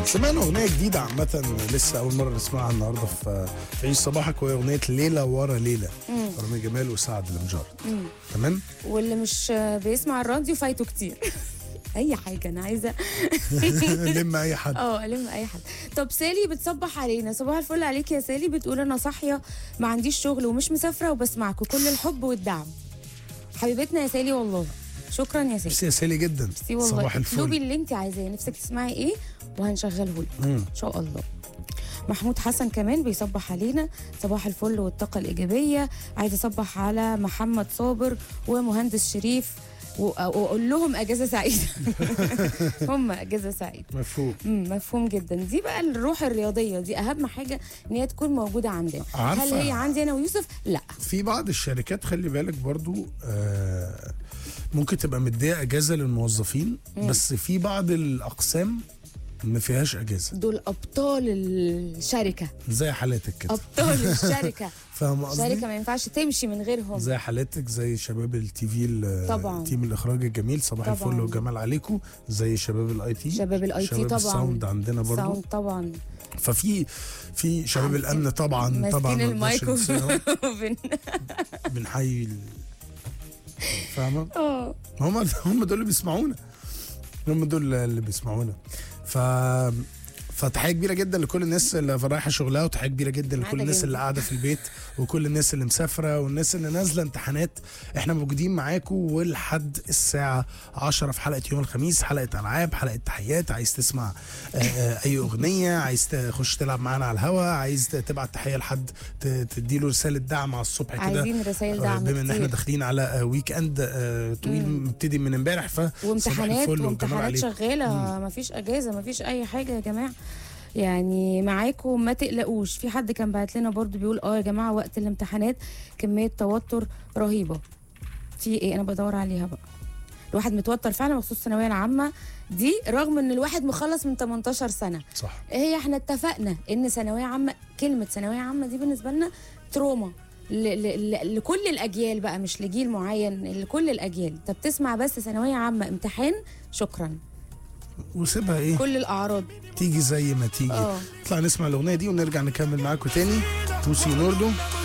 سمعنا اغنيه جديده عامه لسه اول مره نسمعها النهارده في عيش صباحك، وهي اغنيه ليله ورا ليله رامي جمال وسعد المجرد. تمام. واللي مش بيسمع الراديو فايته كتير. اي حاجه انا عايزه لم اي حد. الم اي حد. طب سالي بتصبح علينا، صباح الفل عليك يا سالي. بتقول انا صاحيه ما عنديش شغل ومش مسافره وبسمعكم، كل الحب والدعم. حبيبتنا يا سالي والله، شكرا يا سالي. ميرسي يا سالي جدا. ميرسي والله. صباح الفل. اطلبي اللي انت عايزاه، نفسك تسمعي ايه وهنشغله لك ان شاء الله. محمود حسن كمان بيصبح علينا، صباح الفل والطاقه الايجابيه. عايزه اصبح على محمد صابر ومهندس شريف واقول لهم اجازه سعيده. هم اجازه سعيده. مفهوم. مفهوم جدا. دي بقى الروح الرياضيه، دي اهم حاجه ان هي تكون موجوده عندنا. هل هي عندي انا ويوسف؟ لا. في بعض الشركات خلي بالك برضو ممكن تبقى مديه اجازه للموظفين، بس في بعض الاقسام ما فيهاش اجازه. دول ابطال الشركه، زي حالاتك كده. ابطال الشركه. فاهم قصدي؟ الشركه ما ينفعش تمشي من غيرهم. زي حالاتك، زي شباب التي في طبعا، تيم الاخراج الجميل، صباح الفل والجمال عليكم. زي شباب الاي تي، شباب اي تي طبعا، الساوند عندنا برضو ساوند طبعا. ففي شباب الامن طبعا ماسكين المايكرو. بنحيي فاهمه؟ هم دول اللي بيسمعونا، هم دول اللي بيسمعونا. فتحيه كبيره جدا لكل الناس اللي رايحه شغلها، وتحيه كبيره جدا لكل الناس اللي قاعده في البيت، وكل الناس اللي مسافره، والناس اللي نازله امتحانات. احنا موجودين معاكم ولحد الساعه 10 في حلقه يوم الخميس، حلقه العاب، حلقه تحيات. عايز تسمع اي اغنيه، عايز تخش تلعب معانا على الهوا، عايز تبعت تحيه لحد تديله رساله دعم على الصبح كده. عايزين رسائل دعم بما ان احنا داخلين على ويك اند طويل مبتدي من امبارح، وامتحانات شغاله، مفيش اجازه، مفيش اي حاجه يا جماعه. يعني معاكم ما تقلقوش. في حد كان بعت لنا برضو بيقول يا جماعه وقت الامتحانات كميه توتر رهيبه. في ايه؟ انا بدور عليها بقى. الواحد متوتر فعلا بخصوص الثانويه العامه دي، رغم ان الواحد مخلص من 18 سنه. صح. هي احنا اتفقنا ان ثانويه عامه، كلمه ثانويه عامه دي بالنسبه لنا تروما لكل الاجيال بقى، مش لجيل معين، لكل الاجيال. انت بتسمع بس ثانويه عامه امتحان، شكرا، وسيبها ايه كل الاعراض تيجي زي ما تيجي. اطلع نسمع الاغنيه دي ونرجع نكمل معاكم تاني. توسي نوردو